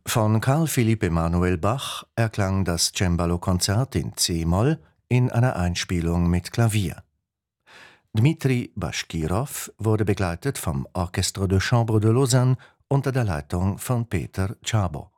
Von Carl Philipp Emanuel Bach erklang das Cembalo-Konzert in C-Moll in einer Einspielung mit Klavier. Dmitri Baschkirow wurde begleitet vom Orchestre de Chambre de Lausanne unter der Leitung von Peter Czabo.